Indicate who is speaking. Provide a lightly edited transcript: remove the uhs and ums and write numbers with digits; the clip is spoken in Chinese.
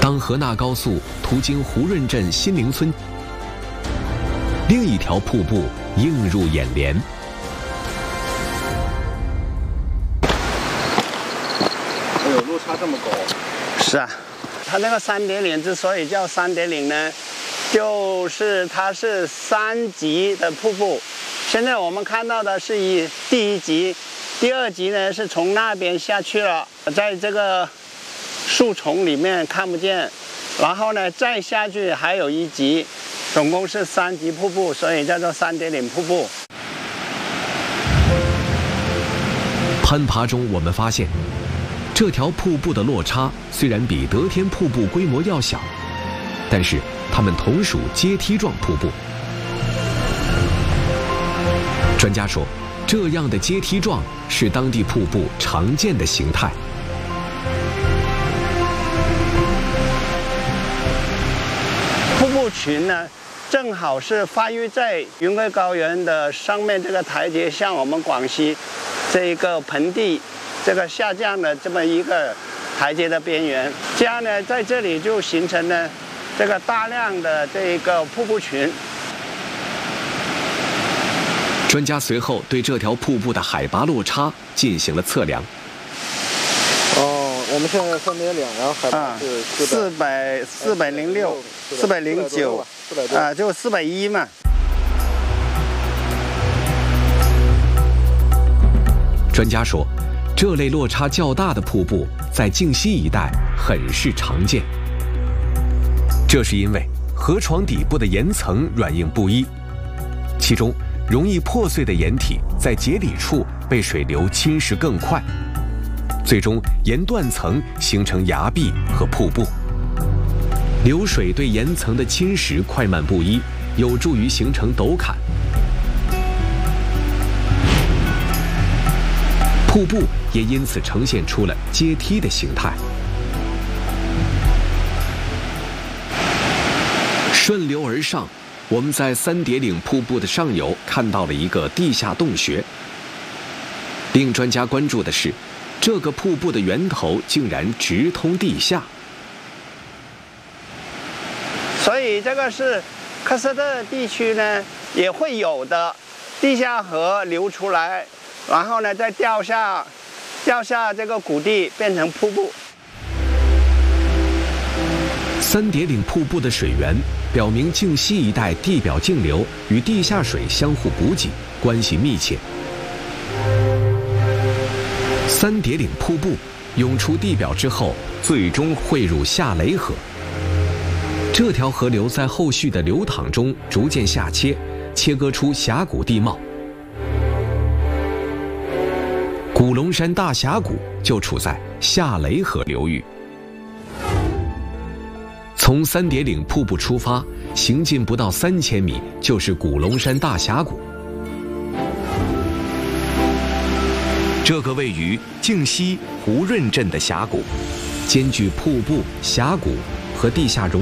Speaker 1: 当河纳高速途经胡润镇新陵村，另一条瀑布映入眼帘。
Speaker 2: 哎呦，落差这么高！
Speaker 3: 是啊，它那个3.0之所以叫3.0呢，就是它是3级的瀑布。现在我们看到的是第1级，第2级呢是从那边下去了，在这个树丛里面看不见，然后呢再下去还有1级，总共是3级瀑布，所以叫做3.0瀑布。
Speaker 1: 攀爬中，我们发现，这条瀑布的落差虽然比得天瀑布规模要小，但是它们同属阶梯状瀑布。专家说，这样的阶梯状是当地瀑布常见的形态。
Speaker 3: 瀑布群呢，正好是发育在云贵高原的上面这个台阶向我们广西这一个盆地这个下降的这么一个台阶的边缘，这样呢，在这里就形成了这个大量的这一个瀑布群。
Speaker 1: 专家随后对这条瀑布的海拔落差进行了测量。
Speaker 2: 哦，我们现在3.2，然后海拔是
Speaker 3: 406、409啊，就410嘛。
Speaker 1: 专家说，这类落差较大的瀑布在靖西一带很是常见。这是因为河床底部的岩层软硬不一，其中容易破碎的岩体在节理处被水流侵蚀更快，最终岩断层形成崖壁和瀑布。流水对岩层的侵蚀快慢不一，有助于形成陡坎。瀑布也因此呈现出了阶梯的形态。顺流而上，我们在3.0瀑布的上游看到了一个地下洞穴。令专家关注的是，这个瀑布的源头竟然直通地下。
Speaker 3: 所以这个是喀斯特地区呢也会有的地下河流出来，然后呢再掉下这个谷地变成瀑布。
Speaker 1: 3.0瀑布的水源表明靖西一带地表径流与地下水相互补给，关系密切。3.0瀑布涌出地表之后，最终汇入夏雷河。这条河流在后续的流淌中逐渐下切，切割出峡谷地貌。古龙山大峡谷就处在夏雷河流域。从3.0瀑布出发，行进不到3000米就是古龙山大峡谷。这个位于靖西胡润镇的峡谷，兼具瀑布、峡谷和地下融